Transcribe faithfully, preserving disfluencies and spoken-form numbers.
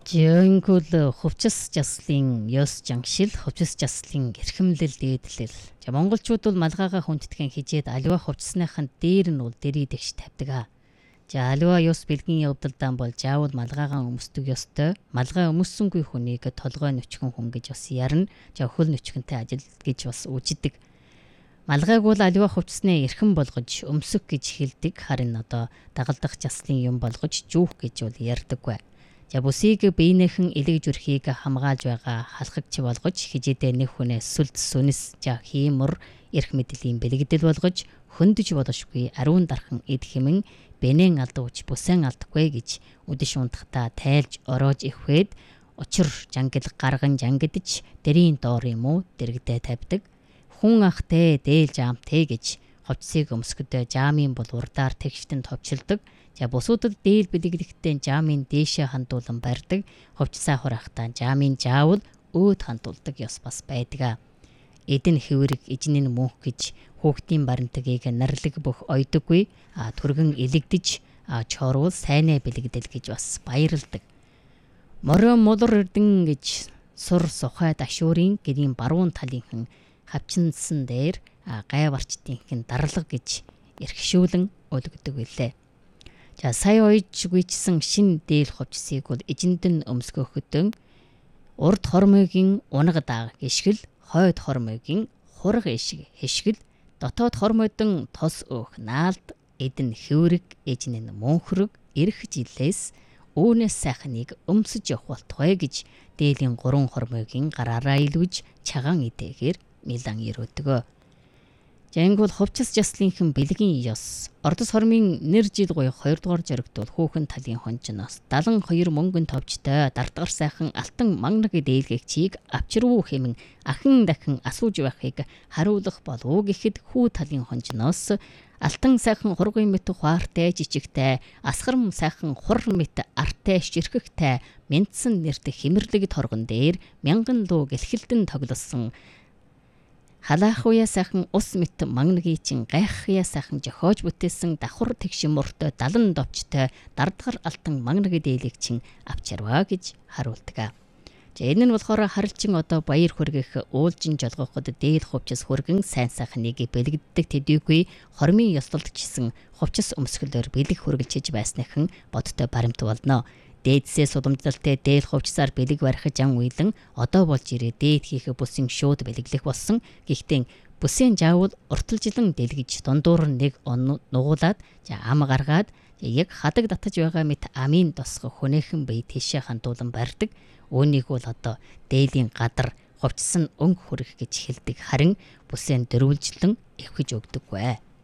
Жингүүл хувцас жаслын ёс жангшил хувцас жаслын эрхэмлэл дээдлэл. За монголчууд бол малгайгаа хүндэтгэн хижээд аливаа хувцасныхын дээр нь бол дэрий тэгш тавьдаг. За аливаа ёс бэлгийн явдалдаан бол заавал малгайгаа өмсдөг ёстой. Малгай өмссөнгүй хүнийг толгой нөчгөн хүн гэж бас ярина. За хөл нөчгөнтэй ажил гэж бас үждэг. Малгайг бол аливаа хувцасны эрхэм болгож өмсөх гэж хэлдэг. Харин одоо дагалдах жаслын юм болгож жүүх гэж бол ярьдаггүй. За бүсийг биенийхэн элэг зүрхийг хамгаалж байгаа халахч болгож хижээдээ нэг хүнээс сүлд сүнс за хиймөр эрх мэдлийн бэлэгдэл болгож хөндөж бодошгүй ариун дархан эд хэмэн бэнэн алдууч бүсэн алдахгүй гэж үдэш унтахта тайлж ороож ихвээд учир жангил гарган жангидж дэрийн доор юм уу дэрэгдээ тавьдаг. Хүн ахтэй дээл жаамтэй гэж хувцсыг өмсгөдөө жаамын бол урдаар тэгштэн товчилдог. За бусуудад дээл бэлэглэхдээ жаамын дээшээ хандуулан барьдаг. Хувцсаа хураахтаа жаамын заавал өөд хандуулдаг ёс бас байдаг. Эдэн хэврэг эжнэн мөнх гэж хүүхдийн баримтгийг нарлаг бөх ойдоггүй. А түргэн элэгдэж чоорвол сайнаа бэлэгдэл гэж бас баярлдаг. Морио мулур эрдэн гэж сур сухай дашуурын гэрийн баруун талынхан хавчинсан дээр гай барчдынхын дарлаг гэж эрхшүүлэн өлгдөг билээ. За сая ойж гүйчсэн шин дээл хувцсыг бол эжэндэн өмсгөхөдөн урд хормойгийн унаг дааг ишгэл хойд хормойгийн хураг ишг хишгэл дотоод хормойдон тос өөх наалд эдэн хэврэг эжнэн мөнхрөг эрх жилээс үүнээс сайхныг өмсөж явах болтугай гэж дээлийн гурван хормойгийн гараараа илвэж чагаан идэгээр милан ирөөдгөө. Жангул хувцас жаслынхан бэлгийн ёс. Ордос хормын нэр жил гоё хоёрдугаар зоригт бол хүүхэн талын хонжноос дадан хоёр мөнгөн товчтой дардгар сайхан алтан мангаг дээлгэгчийг авчирвуу хэмэн ахин дахин асууж байхыг хариулах болов гэхэд хүү талын хонжноос алтан сайхан хургийн мэт хуаартай жижигтэй асгарм сайхан хур мэт артай ширхэгтэй мэдсэн нэрт химэрлэг торгон дээр мянган луу гэлхэлдэн тоглосон халаах уяа сайхан ус мэт мангнагийн чин гайх уяа сайхан жохоож бүтээсэн давхар тэгшин мөртөө далан довчтой дардгар алтан мангнагийн дээлэг чин авчирваа гэж харуулдаг. За энэ нь болохоор харилчин одоо баяр хүргэх уулжин жолгоход дээл хувцас хүргэн сайн сайхныг бэлэгддэг тэдийгүй хормын ёслолтчсэн хувцас өмсгөлөөр бэлэг хүргэлжиж байсныхан бодтой баримт болно. Дээдсээ судамжлалтай дээл хувцсаар бэлэг барих ам уйлан одоо болж ирээ дээд хийх бүсийн шууд бэлэглэх болсон. Гэхдээ бүсийн заавал урталжилан дэлгэж дундуур нэг он нугуулад за ам гаргаад яг хадаг татаж байгаа мэт амын тосго хүнээхэн бие тийшээ хандуулан барьдаг. Үүнийг бол одоо дээлийн гадар хувцсан өнг хүрэх гэж хэлдэг. Харин бүсийн дөрвөлжлэн эвхэж өгдөггүй.